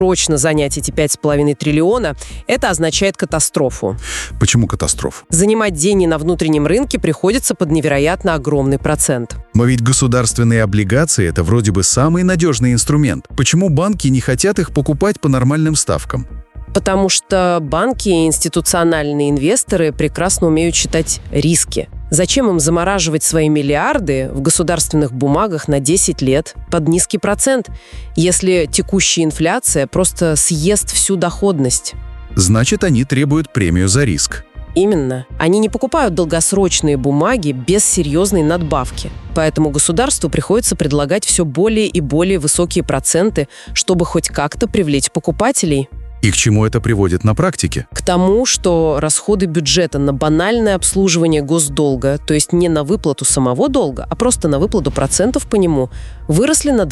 Срочно занять эти 5,5 триллиона – это означает катастрофу. Почему катастрофу? Занимать деньги на внутреннем рынке приходится под невероятно огромный процент. Но ведь государственные облигации – это вроде бы самый надежный инструмент. Почему банки не хотят их покупать по нормальным ставкам? Потому что банки и институциональные инвесторы прекрасно умеют считать риски. Зачем им замораживать свои миллиарды в государственных бумагах на 10 лет под низкий процент, если текущая инфляция просто съест всю доходность? Значит, они требуют премию за риск. Именно. Они не покупают долгосрочные бумаги без серьезной надбавки. Поэтому государству приходится предлагать все более и более высокие проценты, чтобы хоть как-то привлечь покупателей. И к чему это приводит на практике? К тому, что расходы бюджета на банальное обслуживание госдолга, то есть не на выплату самого долга, а просто на выплату процентов по нему, выросли на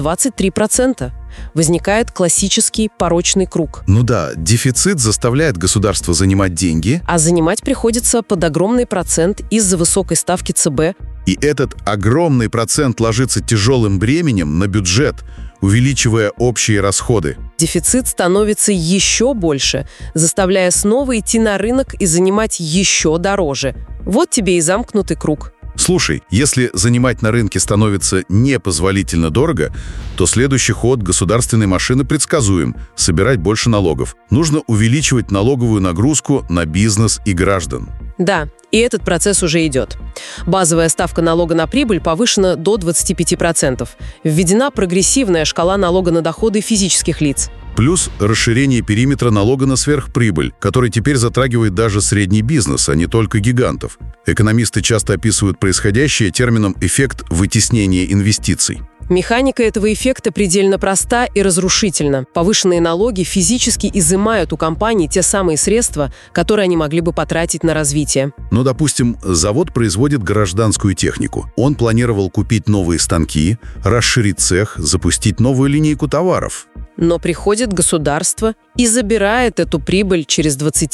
23%. Возникает классический порочный круг. Ну да, дефицит заставляет государство занимать деньги. А занимать приходится под огромный процент из-за высокой ставки ЦБ. И этот огромный процент ложится тяжелым бременем на бюджет, увеличивая общие расходы. Дефицит становится еще больше, заставляя снова идти на рынок и занимать еще дороже. Вот тебе и замкнутый круг. Слушай, если занимать на рынке становится непозволительно дорого, то следующий ход государственной машины предсказуем – собирать больше налогов. Нужно увеличивать налоговую нагрузку на бизнес и граждан. Да, и этот процесс уже идет. Базовая ставка налога на прибыль повышена до 25%. Введена прогрессивная шкала налога на доходы физических лиц. Плюс расширение периметра налога на сверхприбыль, который теперь затрагивает даже средний бизнес, а не только гигантов. Экономисты часто описывают происходящее термином «эффект вытеснения инвестиций». Механика этого эффекта предельно проста и разрушительна. Повышенные налоги физически изымают у компаний те самые средства, которые они могли бы потратить на развитие. Ну, допустим, завод производит гражданскую технику. Он планировал купить новые станки, расширить цех, запустить новую линейку товаров. Но приходит государство и забирает эту прибыль через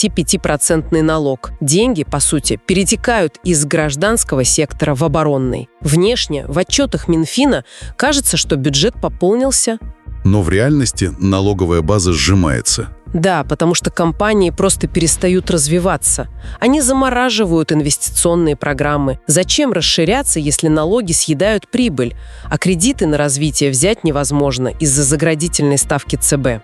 25% налог. Деньги, по сути, перетекают из гражданского сектора в оборонный. Внешне, в отчетах Минфина, кажется, что бюджет пополнился. Но в реальности налоговая база сжимается. Да, потому что компании просто перестают развиваться. Они замораживают инвестиционные программы. Зачем расширяться, если налоги съедают прибыль, а кредиты на развитие взять невозможно из-за заградительной ставки ЦБ?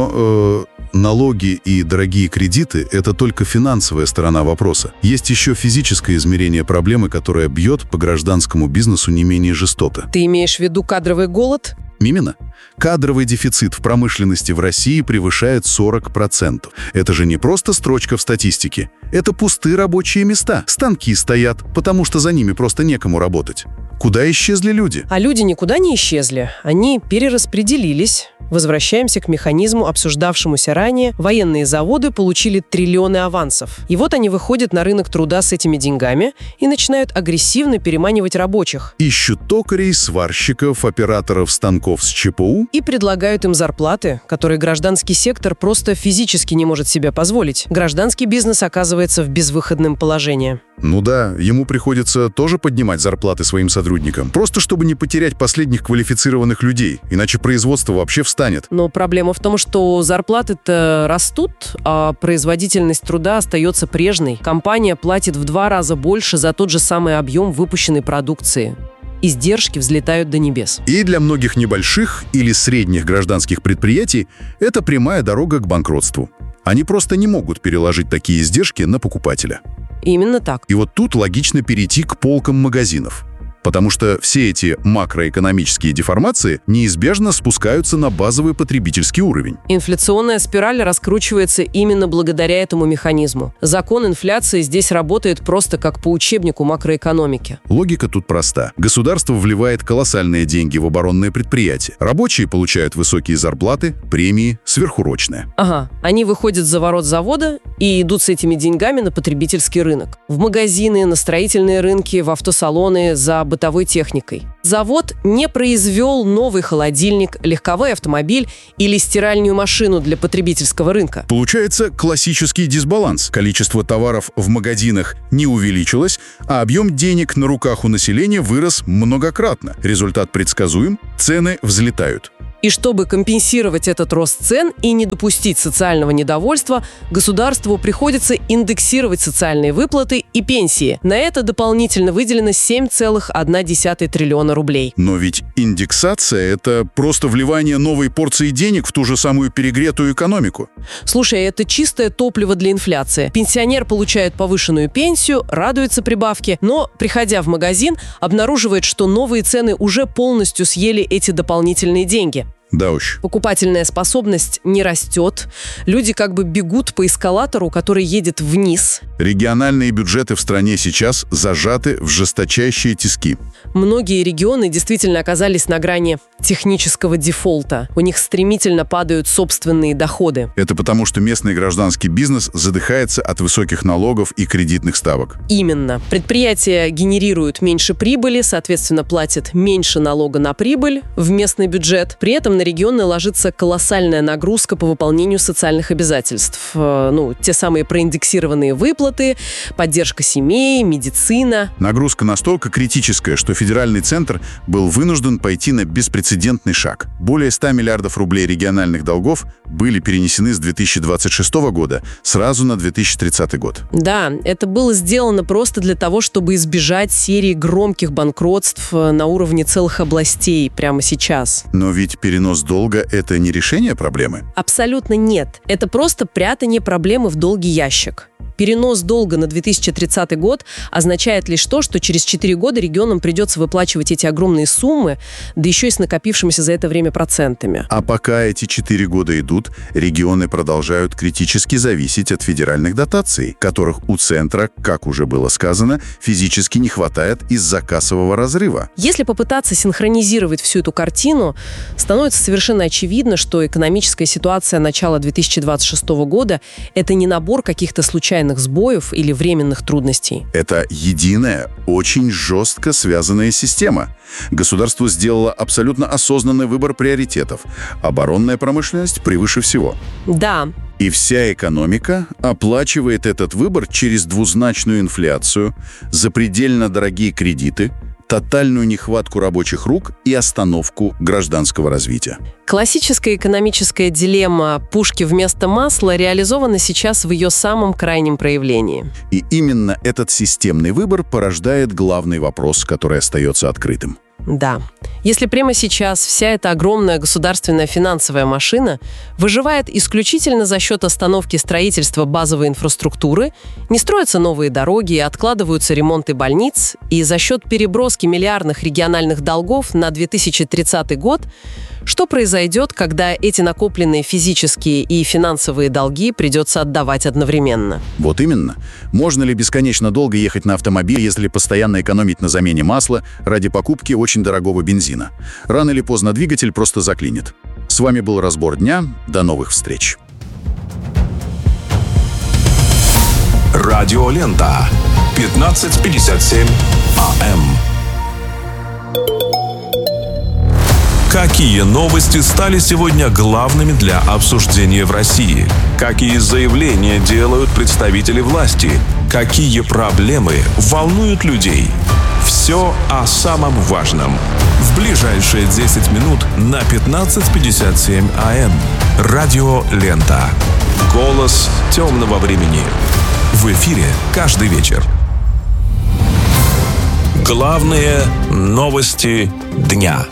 Но налоги и дорогие кредиты – это только финансовая сторона вопроса. Есть еще физическое измерение проблемы, которое бьет по гражданскому бизнесу не менее жестоко. Ты имеешь в виду кадровый голод? Именно. Кадровый дефицит в промышленности в России превышает 40%. Это же не просто строчка в статистике. Это пустые рабочие места. Станки стоят, потому что за ними просто некому работать. Куда исчезли люди? А люди никуда не исчезли. Они перераспределились. Возвращаемся к механизму, обсуждавшемуся ранее. Военные заводы получили триллионы авансов. И вот они выходят на рынок труда с этими деньгами и начинают агрессивно переманивать рабочих. Ищут токарей, сварщиков, операторов станков с ЧПУ. И предлагают им зарплаты, которые гражданский сектор просто физически не может себе позволить. Гражданский бизнес оказывается в безвыходном положении. Ну да, ему приходится тоже поднимать зарплаты своим сотрудникам. Просто чтобы не потерять последних квалифицированных людей, иначе производство вообще встанет. Но проблема в том, что зарплаты-то растут, а производительность труда остается прежней. Компания платит в 2 раза больше за тот же самый объем выпущенной продукции. Издержки взлетают до небес. И для многих небольших или средних гражданских предприятий это прямая дорога к банкротству. Они просто не могут переложить такие издержки на покупателя. Именно так. И вот тут логично перейти к полкам магазинов. Потому что все эти макроэкономические деформации неизбежно спускаются на базовый потребительский уровень. Инфляционная спираль раскручивается именно благодаря этому механизму. Закон инфляции здесь работает просто как по учебнику макроэкономики. Логика тут проста. Государство вливает колоссальные деньги в оборонные предприятия. Рабочие получают высокие зарплаты, премии, сверхурочные. Ага. Они выходят за ворот завода и идут с этими деньгами на потребительский рынок. В магазины, на строительные рынки, в автосалоны, за бытовой техникой. Завод не произвел новый холодильник, легковой автомобиль или стиральную машину для потребительского рынка. Получается классический дисбаланс. Количество товаров в магазинах не увеличилось, а объем денег на руках у населения вырос многократно. Результат предсказуем – цены взлетают. И чтобы компенсировать этот рост цен и не допустить социального недовольства, государству приходится индексировать социальные выплаты и пенсии. На это дополнительно выделено 7,1 триллиона рублей. Но ведь индексация – это просто вливание новой порции денег в ту же самую перегретую экономику. Слушай, это чистое топливо для инфляции. Пенсионер получает повышенную пенсию, радуется прибавке, но, приходя в магазин, обнаруживает, что новые цены уже полностью съели эти дополнительные деньги. Да уж. Покупательная способность не растет. Люди как бы бегут по эскалатору, который едет вниз. Региональные бюджеты в стране сейчас зажаты в жесточайшие тиски. Многие регионы действительно оказались на грани технического дефолта. У них стремительно падают собственные доходы. Это потому, что местный гражданский бизнес задыхается от высоких налогов и кредитных ставок. Именно. Предприятия генерируют меньше прибыли, соответственно, платят меньше налога на прибыль в местный бюджет. При этом на регионы ложится колоссальная нагрузка по выполнению социальных обязательств. Те самые проиндексированные выплаты, поддержка семей, медицина. Нагрузка настолько критическая, что федеральный центр был вынужден пойти на беспрецедентный шаг. Более 100 миллиардов рублей региональных долгов были перенесены с 2026 года сразу на 2030 год. Да, это было сделано просто для того, чтобы избежать серии громких банкротств на уровне целых областей прямо сейчас. Но ведь перенос долга – это не решение проблемы? Абсолютно нет. Это просто прятание проблемы в долгий ящик. Перенос долга на 2030 год означает лишь то, что через 4 года регионам придется выплачивать эти огромные суммы, да еще и с накопившимися за это время процентами. А пока эти 4 года идут, регионы продолжают критически зависеть от федеральных дотаций, которых у центра, как уже было сказано, физически не хватает из-за кассового разрыва. Если попытаться синхронизировать всю эту картину, становится совершенно очевидно, что экономическая ситуация начала 2026 года – это не набор каких-то случайных сбоев или временных трудностей. Это единая, очень жестко связанная система. Государство сделало абсолютно осознанный выбор приоритетов. Оборонная промышленность превыше всего. Да. И вся экономика оплачивает этот выбор через двузначную инфляцию, запредельно дорогие кредиты, тотальную нехватку рабочих рук и остановку гражданского развития. Классическая экономическая дилемма «пушки вместо масла» реализована сейчас в ее самом крайнем проявлении. И именно этот системный выбор порождает главный вопрос, который остается открытым. Да. Если прямо сейчас вся эта огромная государственная финансовая машина выживает исключительно за счет остановки строительства базовой инфраструктуры, не строятся новые дороги, откладываются ремонты больниц, и за счет переброски миллиардных региональных долгов на 2030 год, что произойдет, когда эти накопленные физические и финансовые долги придется отдавать одновременно? Вот именно. Можно ли бесконечно долго ехать на автомобиле, если постоянно экономить на замене масла ради покупки очень дорогого бензина? Рано или поздно двигатель просто заклинит. С вами был «Разбор дня». До новых встреч. Радиолента. 15:57 АМ. Какие новости стали сегодня главными для обсуждения в России? Какие заявления делают представители власти? Какие проблемы волнуют людей? Все о самом важном. В ближайшие 10 минут на 15:57 АМ. Радиолента. Голос темного времени. В эфире каждый вечер. Главные новости дня.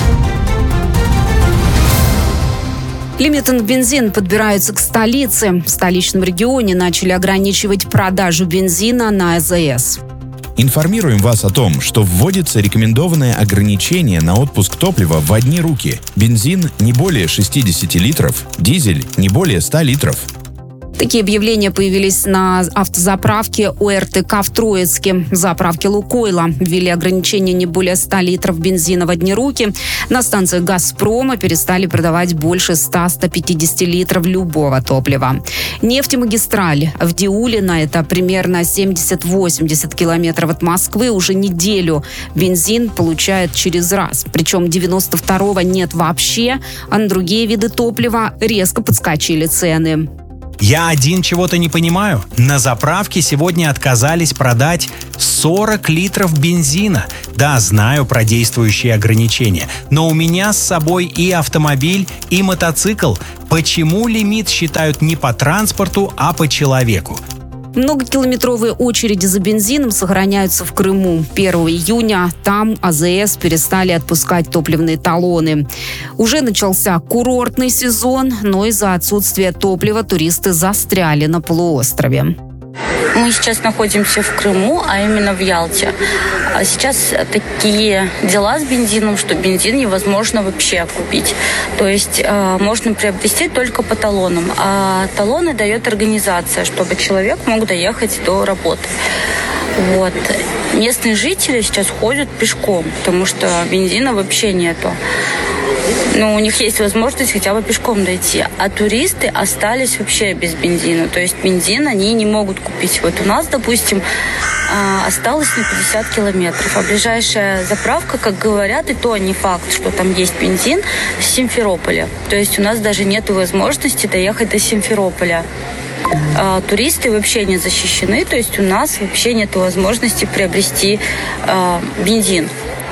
Лимиты на бензин подбираются к столице. В столичном регионе начали ограничивать продажу бензина на АЗС. Информируем вас о том, что вводится рекомендованное ограничение на отпуск топлива в одни руки. Бензин не более 60 литров, дизель не более 100 литров. Такие объявления появились на автозаправке ОРТК в Троицке. Заправки «Лукойла» ввели ограничение не более 100 литров бензина в одни руки. На станциях «Газпрома» перестали продавать больше 100-150 литров любого топлива. Нефтемагистраль в Диулино, это примерно 70-80 километров от Москвы, уже неделю бензин получает через раз. Причем 92-го нет вообще, а на другие виды топлива резко подскочили цены. Я один чего-то не понимаю. На заправке сегодня отказались продать 40 литров бензина. Да, знаю про действующие ограничения, но у меня с собой и автомобиль, и мотоцикл. Почему лимит считают не по транспорту, а по человеку? Многокилометровые очереди за бензином сохраняются в Крыму. 1 июня там АЗС перестали отпускать топливные талоны. Уже начался курортный сезон, но из-за отсутствия топлива туристы застряли на полуострове. Мы сейчас находимся в Крыму, а именно в Ялте. А сейчас такие дела с бензином, что бензин невозможно вообще купить. То есть можно приобрести только по талонам. А талоны дает организация, чтобы человек мог доехать до работы. Вот. Местные жители сейчас ходят пешком, потому что бензина вообще нету. Но у них есть возможность хотя бы пешком дойти. А туристы остались вообще без бензина. То есть бензин они не могут купить. Вот у нас, допустим, осталось на 50 километров. А ближайшая заправка, как говорят, и то не факт, что там есть бензин, в Симферополе. То есть у нас даже нет возможности доехать до Симферополя. Туристы вообще не защищены. То есть у нас вообще нет возможности приобрести бензин.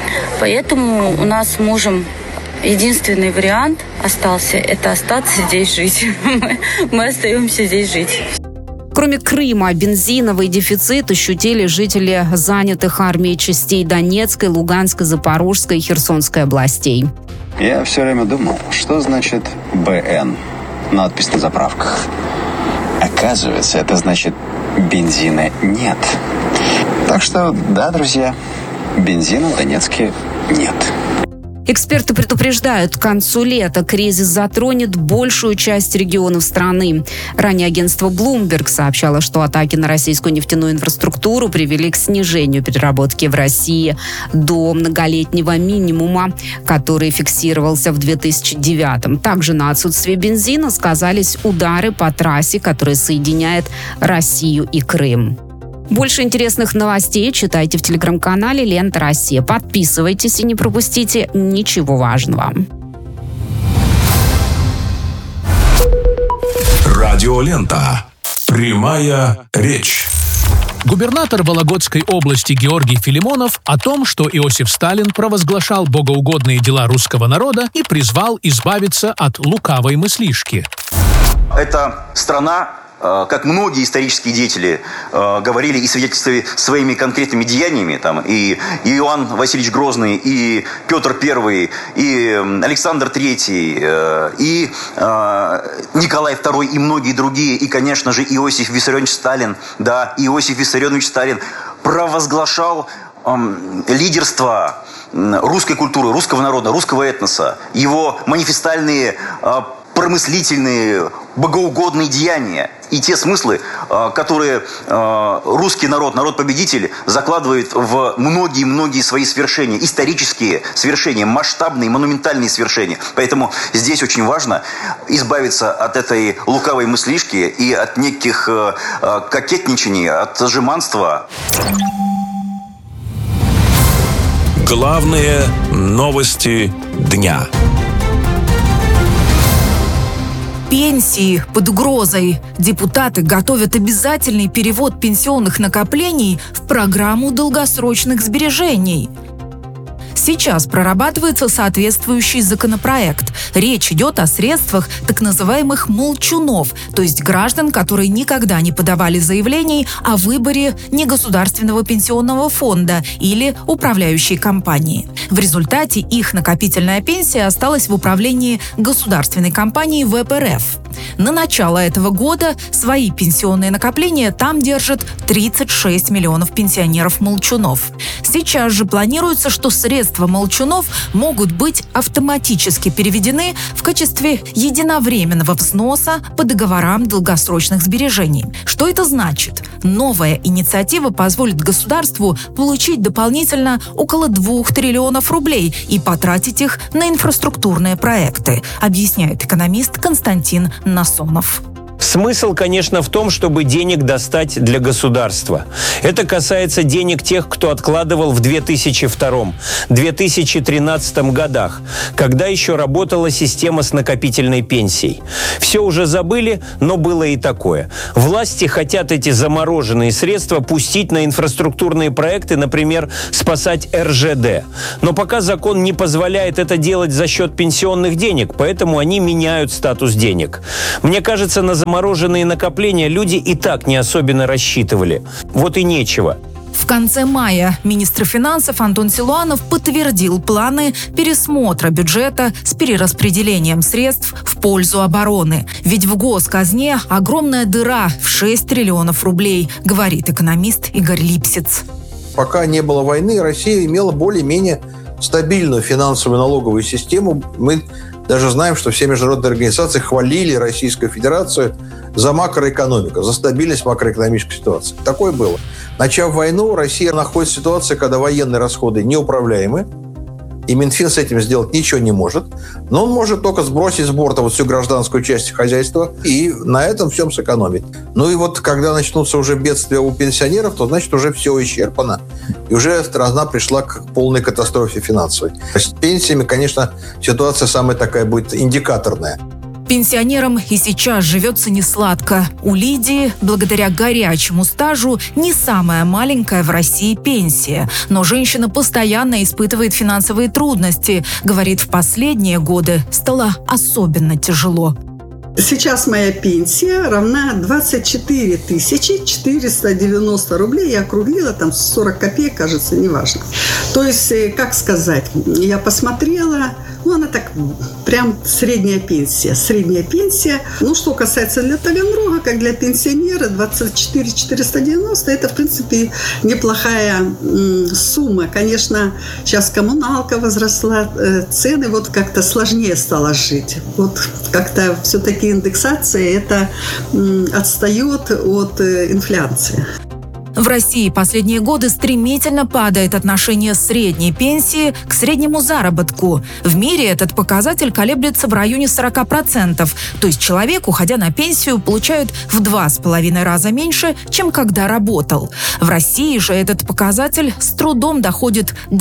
Поэтому у нас с мужем единственный вариант остался – это остаться здесь жить. Мы остаемся здесь жить. Кроме Крыма, бензиновый дефицит ощутили жители занятых армией частей Донецкой, Луганской, Запорожской и Херсонской областей. Я все время думал, что значит БН, надпись на заправках. Оказывается, это значит бензина нет. Так что, да, друзья, бензина в Донецке нет. Эксперты предупреждают, к концу лета кризис затронет большую часть регионов страны. Ранее агентство Bloomberg сообщало, что атаки на российскую нефтяную инфраструктуру привели к снижению переработки в России до многолетнего минимума, который фиксировался в 2009-м. Также на отсутствие бензина сказались удары по трассе, которая соединяет Россию и Крым. Больше интересных новостей читайте в телеграм-канале «Лента Россия». Подписывайтесь и не пропустите ничего важного. Радиолента. Прямая речь. Губернатор Вологодской области Георгий Филимонов о том, что Иосиф Сталин провозглашал богоугодные дела русского народа и призвал избавиться от лукавой мыслишки. Это страна, как многие исторические деятели говорили и свидетельствовали своими конкретными деяниями, там, и Иоанн Васильевич Грозный, и Петр I, и Александр III, и Николай II, и многие другие, и, конечно же, Иосиф Виссарионович Сталин, да, Иосиф Виссарионович Сталин провозглашал лидерство русской культуры, русского народа, русского этноса, его манифестальные промыслительные, богоугодные деяния и те смыслы, которые русский народ, народ-победитель, закладывает в многие-многие свои свершения, исторические свершения, масштабные, монументальные свершения. Поэтому здесь очень важно избавиться от этой лукавой мыслишки и от неких кокетничаний, от жеманства. Главные новости дня. Пенсии под угрозой. Депутаты готовят обязательный перевод пенсионных накоплений в программу долгосрочных сбережений. Сейчас прорабатывается соответствующий законопроект. Речь идет о средствах так называемых молчунов, то есть граждан, которые никогда не подавали заявлений о выборе негосударственного пенсионного фонда или управляющей компании. В результате их накопительная пенсия осталась в управлении государственной компании ВПРФ. На начало этого года свои пенсионные накопления там держат 36 миллионов пенсионеров-молчунов. Сейчас же планируется, что средства молчунов могут быть автоматически переведены в качестве единовременного взноса по договорам долгосрочных сбережений. Что это значит? Новая инициатива позволит государству получить дополнительно около 2 триллионов рублей и потратить их на инфраструктурные проекты, объясняет экономист Константин Насонов. Смысл, конечно, в том, чтобы денег достать для государства. Это касается денег тех, кто откладывал в 2002-2013 годах, когда еще работала система с накопительной пенсией. Все уже забыли, но было и такое. Власти хотят эти замороженные средства пустить на инфраструктурные проекты, например, спасать РЖД. Но пока закон не позволяет это делать за счет пенсионных денег, поэтому они меняют статус денег. Мне кажется, на замороженные накопления люди и так не особенно рассчитывали. Вот и нечего. В конце мая министр финансов Антон Силуанов подтвердил планы пересмотра бюджета с перераспределением средств в пользу обороны. Ведь в госказне огромная дыра в 6 триллионов рублей, говорит экономист Игорь Липсиц. Пока не было войны, Россия имела более-менее стабильную финансовую налоговую систему. Мы даже знаем, что все международные организации хвалили Российскую Федерацию за макроэкономику, за стабильность макроэкономической ситуации. Такое было. Начав войну, Россия находится в ситуации, когда военные расходы неуправляемы, и Минфин с этим сделать ничего не может. Но он может только сбросить с борта вот всю гражданскую часть хозяйства и на этом всем сэкономить. Ну и вот когда начнутся уже бедствия у пенсионеров, то значит уже все исчерпано. И уже страна пришла к полной катастрофе финансовой. С пенсиями, конечно, ситуация самая такая будет индикаторная. Пенсионерам и сейчас живется несладко. У Лидии, благодаря горячему стажу, не самая маленькая в России пенсия. Но женщина постоянно испытывает финансовые трудности. Говорит, в последние годы стало особенно тяжело. Сейчас моя пенсия равна 24 490 рублей. Я округлила, там 40 копеек, кажется, неважно. То есть, как сказать, я посмотрела, она так прям средняя пенсия. Средняя пенсия. Что касается для Таганрога, как для пенсионера, 24 490, это, в принципе, неплохая сумма. Конечно, сейчас коммуналка возросла, цены, как-то сложнее стало жить. Как-то все-таки индексация это отстает от инфляции. В России последние годы стремительно падает отношение средней пенсии к среднему заработку. В мире этот показатель колеблется в районе 40%. То есть человек, уходя на пенсию, получает в 2,5 раза меньше, чем когда работал. В России же этот показатель с трудом доходит до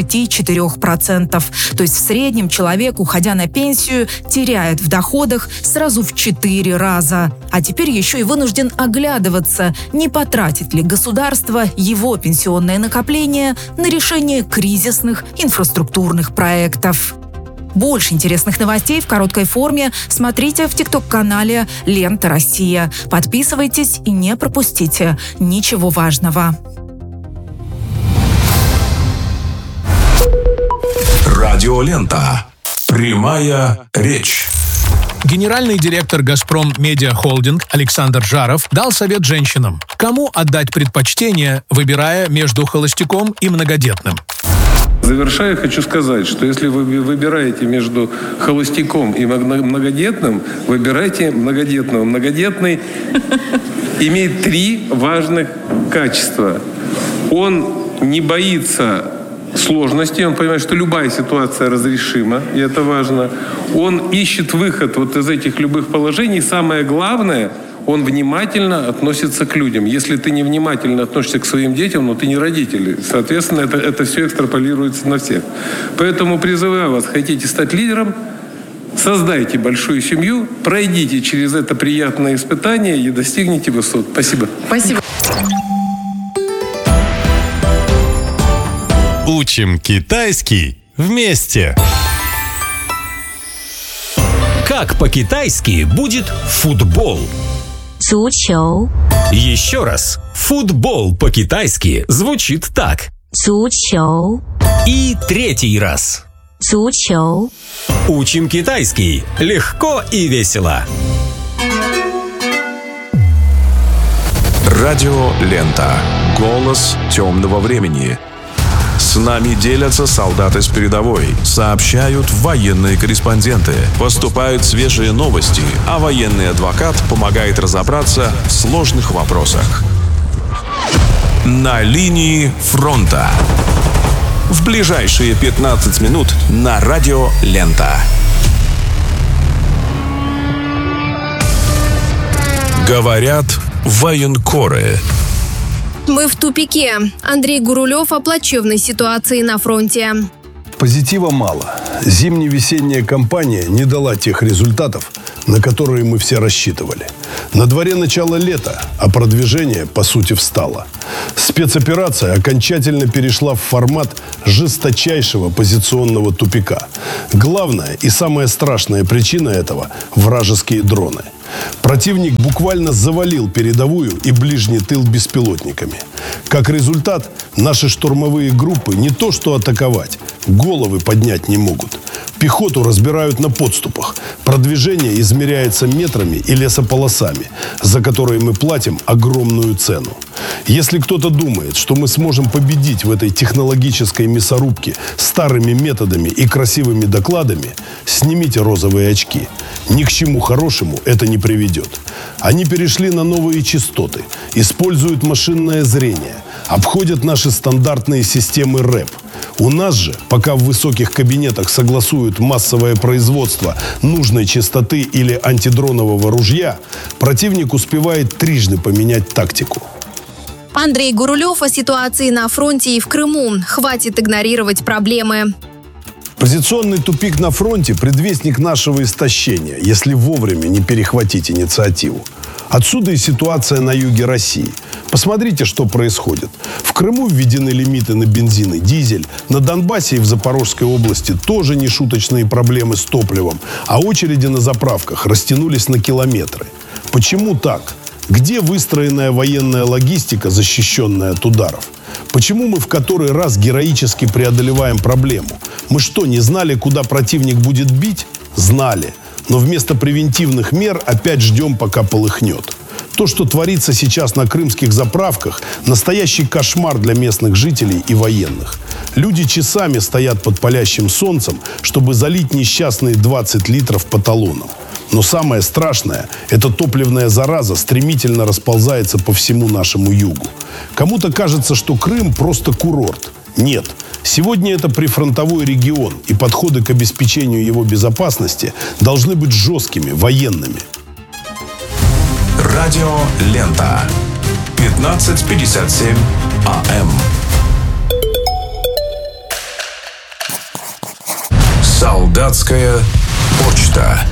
24%. То есть в среднем человек, уходя на пенсию, теряет в доходах сразу в 4 раза. А теперь еще и вынужден оглядываться, не потратит ли государство его пенсионное накопление на решение кризисных инфраструктурных проектов. Больше интересных новостей в короткой форме смотрите в ТикТок-канале «Лента Россия». Подписывайтесь и не пропустите ничего важного. Радиолента. Прямая речь. Генеральный директор «Газпром Медиа Холдинг» Александр Жаров дал совет женщинам, кому отдать предпочтение, выбирая между холостяком и многодетным. Завершая, хочу сказать, что если вы выбираете между холостяком и многодетным, выбирайте многодетного. Многодетный имеет 3 важных качества. Он не боится сложности, он понимает, что любая ситуация разрешима, и это важно. Он ищет выход из этих любых положений. Самое главное, он внимательно относится к людям. Если ты невнимательно относишься к своим детям, ты не родитель. Соответственно, это все экстраполируется на всех. Поэтому призываю вас, хотите стать лидером, создайте большую семью, пройдите через это приятное испытание и достигните высот. Спасибо. Спасибо. Учим китайский вместе. Как по-китайски будет футбол? 足球. Еще раз. Футбол по-китайски звучит так. 足球. И 3-й раз. 足球. Учим китайский легко и весело. Радиолента. Голос темного времени. С нами делятся солдаты с передовой, сообщают военные корреспонденты, поступают свежие новости, а военный адвокат помогает разобраться в сложных вопросах. На линии фронта. В ближайшие 15 минут на Радио Лента. Говорят военкоры. Мы в тупике. Андрей Гурулев о плачевной ситуации на фронте. Позитива мало. Зимне-весенняя кампания не дала тех результатов, на которые мы все рассчитывали. На дворе начало лета, а продвижение, по сути, встало. Спецоперация окончательно перешла в формат жесточайшего позиционного тупика. Главная и самая страшная причина этого – вражеские дроны. Противник буквально завалил передовую и ближний тыл беспилотниками. Как результат, наши штурмовые группы не то что атаковать, головы поднять не могут. Пехоту разбирают на подступах. Продвижение измеряется метрами и лесополосами, за которые мы платим огромную цену. Если кто-то думает, что мы сможем победить в этой технологической мясорубке старыми методами и красивыми докладами, снимите розовые очки. Ни к чему хорошему это не приведет. Они перешли на новые частоты, используют машинное зрение, обходят наши стандартные системы РЭП. У нас же, пока в высоких кабинетах согласуют массовое производство нужной частоты или антидронового ружья, противник успевает трижды поменять тактику. Андрей Гурулев о ситуации на фронте и в Крыму. Хватит игнорировать проблемы. Позиционный тупик на фронте – предвестник нашего истощения, если вовремя не перехватить инициативу. Отсюда и ситуация на юге России. Посмотрите, что происходит. В Крыму введены лимиты на бензин и дизель. На Донбассе и в Запорожской области тоже нешуточные проблемы с топливом. А очереди на заправках растянулись на километры. Почему так? Где выстроенная военная логистика, защищенная от ударов? Почему мы в который раз героически преодолеваем проблему? Мы что, не знали, куда противник будет бить? Знали. Но вместо превентивных мер опять ждем, пока полыхнет. То, что творится сейчас на крымских заправках, настоящий кошмар для местных жителей и военных. Люди часами стоят под палящим солнцем, чтобы залить несчастные 20 литров по талонам. Но самое страшное – эта топливная зараза стремительно расползается по всему нашему югу. Кому-то кажется, что Крым просто курорт. Нет. Сегодня это прифронтовой регион, и подходы к обеспечению его безопасности должны быть жесткими, военными. Радио Лента. 15:57 АМ. Солдатская почта.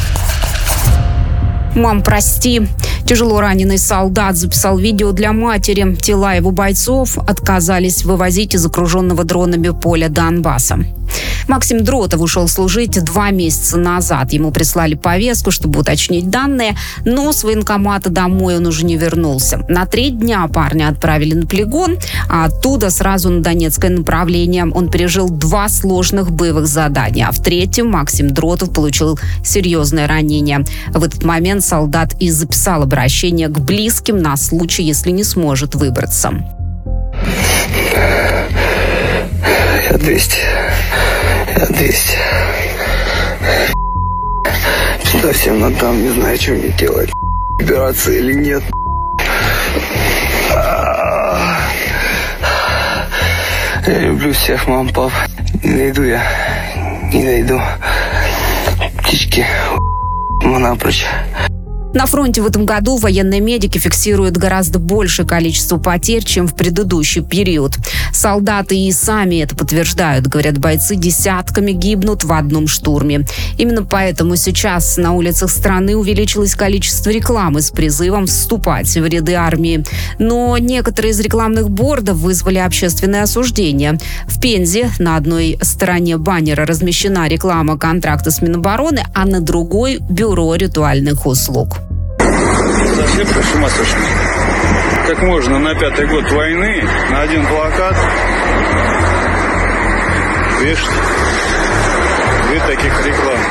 «Мам, прости». Тяжело раненый солдат записал видео для матери. Тела его бойцов отказались вывозить из окруженного дронами поля Донбасса. Максим Дротов ушел служить 2 месяца назад. Ему прислали повестку, чтобы уточнить данные, но с военкомата домой он уже не вернулся. На 3 дня парня отправили на полигон, а оттуда сразу на Донецкое направление. Он пережил 2 сложных боевых задания, а в 3-м Максим Дротов получил серьезное ранение. В этот момент солдат и записал обращение к близким на случай, если не сможет выбраться. Я 200. Совсем надам, не знаю, что мне делать. Убираться или нет. Я люблю всех, мам, пап. Не дойду. Птички, напрочь. На фронте в этом году военные медики фиксируют гораздо большее количество потерь, чем в предыдущий период. Солдаты и сами это подтверждают. Говорят, бойцы десятками гибнут в одном штурме. Именно поэтому сейчас на улицах страны увеличилось количество рекламы с призывом вступать в ряды армии. Но некоторые из рекламных бордов вызвали общественное осуждение. В Пензе на одной стороне баннера размещена реклама контракта с Минобороны, а на другой – бюро ритуальных услуг. Совсем с ума сошли. Как можно на 5-й год войны на один плакат вешать 2 таких реклам?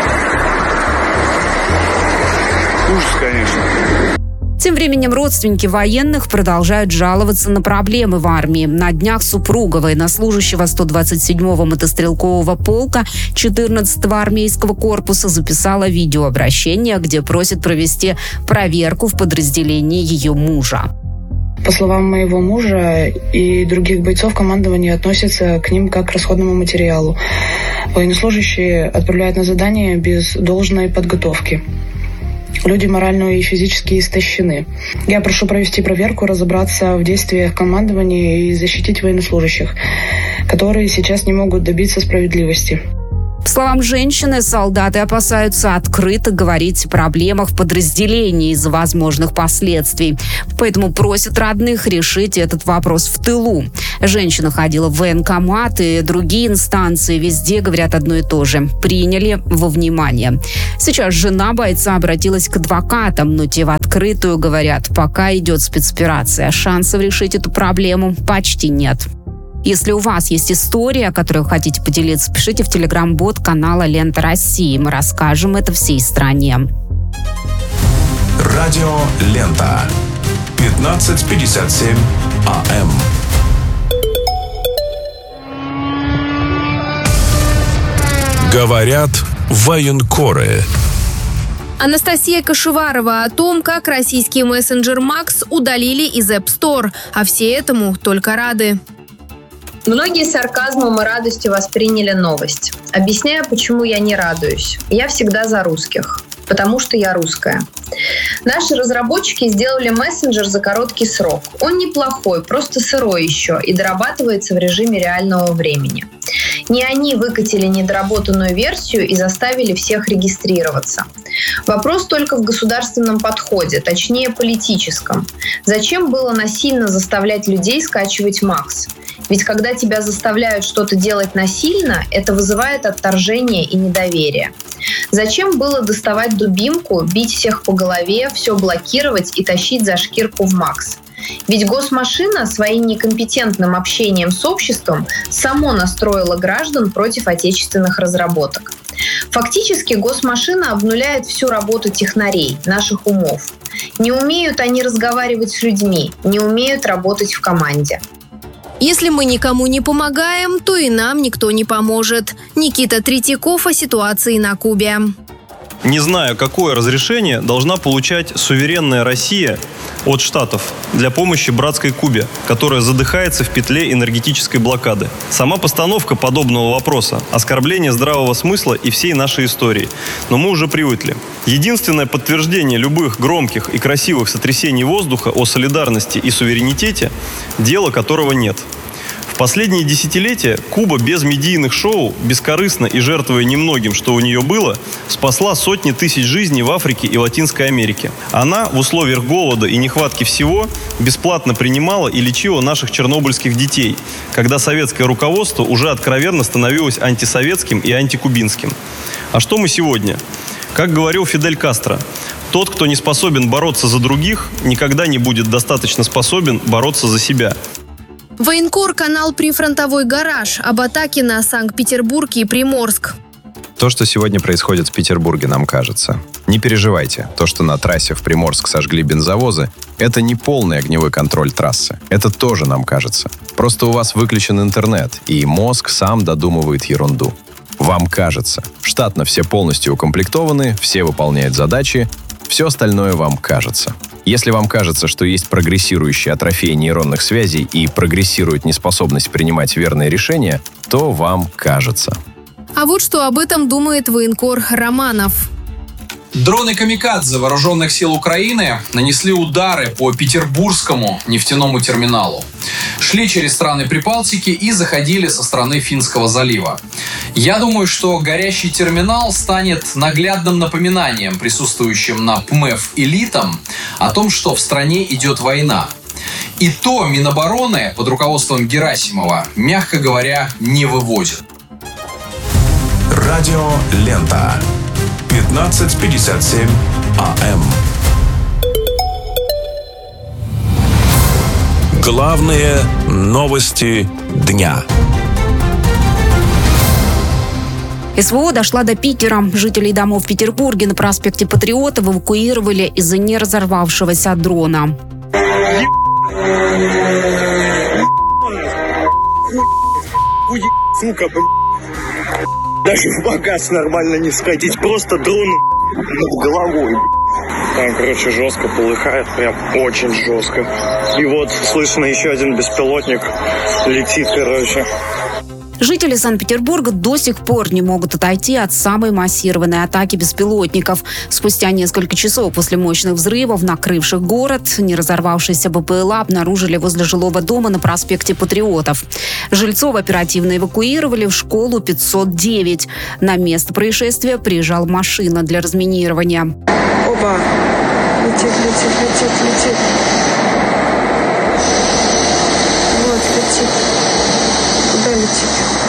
Ужас, конечно. Тем временем родственники военных продолжают жаловаться на проблемы в армии. На днях супруга военнослужащего 127-го мотострелкового полка 14-го армейского корпуса записала видеообращение, где просит провести проверку в подразделении ее мужа. По словам моего мужа и других бойцов, командование относится к ним как к расходному материалу. Военнослужащие отправляют на задание без должной подготовки. Люди морально и физически истощены. Я прошу провести проверку, разобраться в действиях командования и защитить военнослужащих, которые сейчас не могут добиться справедливости. По словам женщины, солдаты опасаются открыто говорить о проблемах в подразделении из-за возможных последствий. Поэтому просят родных решить этот вопрос в тылу. Женщина ходила в военкомат и другие инстанции. Везде говорят одно и то же. Приняли во внимание. Сейчас жена бойца обратилась к адвокатам, но те в открытую говорят, пока идет спецоперация, шансов решить эту проблему почти нет. Если у вас есть история, которой вы хотите поделиться, пишите в телеграм-бот канала «Лента России». Мы расскажем это всей стране. Радио «Лента». 15:57 АМ. Говорят военкоры. Анастасия Кашеварова о том, как российский мессенджер Макс удалили из App Store. А все этому только рады. Многие с сарказмом и радостью восприняли новость. Объясняю, почему я не радуюсь. Я всегда за русских, потому что я русская. Наши разработчики сделали мессенджер за короткий срок. Он неплохой, просто сырой еще и дорабатывается в режиме реального времени. Не они выкатили недоработанную версию и заставили всех регистрироваться. Вопрос только в государственном подходе, точнее политическом. Зачем было насильно заставлять людей скачивать Макс? Ведь когда тебя заставляют что-то делать насильно, это вызывает отторжение и недоверие. Зачем было доставать дубинку, бить всех по голове, все блокировать и тащить за шкирку в Макс? Ведь госмашина своим некомпетентным общением с обществом само настроила граждан против отечественных разработок. Фактически госмашина обнуляет всю работу технарей, наших умов. Не умеют они разговаривать с людьми, не умеют работать в команде. Если мы никому не помогаем, то и нам никто не поможет. Никита Третьяков о ситуации на Кубе. Не знаю, какое разрешение должна получать суверенная Россия от Штатов для помощи братской Кубе, которая задыхается в петле энергетической блокады. Сама постановка подобного вопроса – оскорбление здравого смысла и всей нашей истории. Но мы уже привыкли. Единственное подтверждение любых громких и красивых сотрясений воздуха о солидарности и суверенитете – дело которого нет. В последние десятилетия Куба без медийных шоу, бескорыстно и жертвуя немногим, что у нее было, спасла сотни тысяч жизней в Африке и Латинской Америке. Она в условиях голода и нехватки всего бесплатно принимала и лечила наших чернобыльских детей, когда советское руководство уже откровенно становилось антисоветским и антикубинским. А что мы сегодня? Как говорил Фидель Кастро, тот, кто не способен бороться за других, никогда не будет достаточно способен бороться за себя. Военкор, канал «Прифронтовой гараж» об атаке на Санкт-Петербург и Приморск. То, что сегодня происходит в Петербурге, нам кажется. Не переживайте, то, что на трассе в Приморск сожгли бензовозы, это не полный огневой контроль трассы. Это тоже нам кажется. Просто у вас выключен интернет, и мозг сам додумывает ерунду. Вам кажется. Штатно все полностью укомплектованы, все выполняют задачи, все остальное вам кажется. Если вам кажется, что есть прогрессирующая атрофия нейронных связей и прогрессирует неспособность принимать верные решения, то вам кажется. А вот что об этом думает военкор Романов. Дроны «Камикадзе» вооруженных сил Украины нанесли удары по Петербургскому нефтяному терминалу. Шли через страны Прибалтики и заходили со стороны Финского залива. Я думаю, что горящий терминал станет наглядным напоминанием присутствующим на ПМЭФ элитам о том, что в стране идет война. И то Минобороны под руководством Герасимова, мягко говоря, не вывозит. Радио «Лента». 15:57 АМ. Главные новости дня. СВО дошла до Питера. Жителей домов в Петербурге на проспекте Патриотов эвакуировали из-за неразорвавшегося дрона. Сука, даже в багаж нормально не сходить, просто дрон над головой. Там, короче, жестко полыхает, прям очень жестко. И вот слышно еще один беспилотник летит, короче. Жители Санкт-Петербурга до сих пор не могут отойти от самой массированной атаки беспилотников. Спустя несколько часов после мощных взрывов, накрывших город, не разорвавшиеся БПЛА обнаружили возле жилого дома на проспекте Патриотов. Жильцов оперативно эвакуировали в школу 509. На место происшествия приезжала машина для разминирования. Опа! Летит. Вот, летит. Куда летит?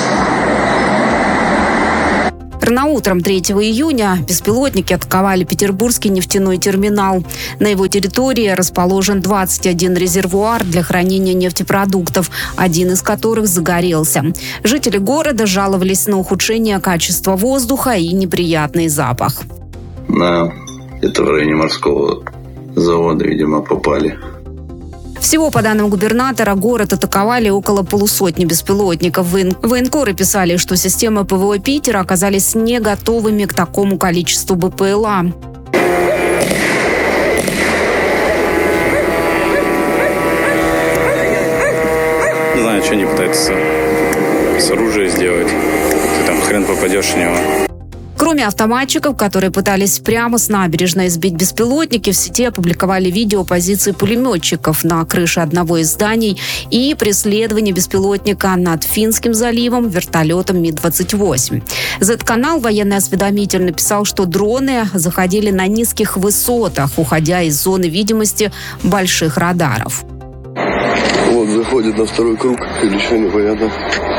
Рано утром 3 июня беспилотники атаковали Петербургский нефтяной терминал. На его территории расположен 21 резервуар для хранения нефтепродуктов, один из которых загорелся. Жители города жаловались на ухудшение качества воздуха и неприятный запах. Это в районе морского завода, видимо, попали. Всего, по данным губернатора, город атаковали около полусотни беспилотников. Военкоры писали, что системы ПВО Питера оказались не готовыми к такому количеству БПЛА. Не знаю, что они пытаются с оружия сделать. Ты там хрен попадешь в него. Кроме автоматчиков, которые пытались прямо с набережной сбить беспилотники, в сети опубликовали видео позиции пулеметчиков на крыше одного из зданий и преследование беспилотника над Финским заливом вертолетом Ми-28. Z-канал «Военный осведомитель» написал, что дроны заходили на низких высотах, уходя из зоны видимости больших радаров. Вот заходит на второй круг, или что, непонятно.